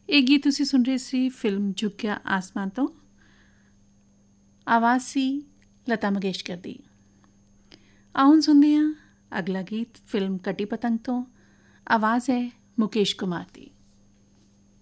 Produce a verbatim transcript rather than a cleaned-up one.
ਇਹ ਗੀਤ ਤੁਸੀਂ ਸੁਣ ਰਹੇ ਸੀ ਫਿਲਮ ਝੁਕਿਆ ਆਸਮਾਨ ਤੋਂ। ਆਵਾਜ਼ ਸੀ ਲਤਾ ਮੰਗੇਸ਼ਕਰ ਦੀ। ਆਓ ਹੁਣ ਸੁਣਦੇ ਹਾਂ ਅਗਲਾ ਗੀਤ ਫਿਲਮ ਕਟੀ ਪਤੰਗ ਤੋਂ। ਆਵਾਜ਼ ਹੈ ਮੁਕੇਸ਼ ਕੁਮਾਰ ਦੀ।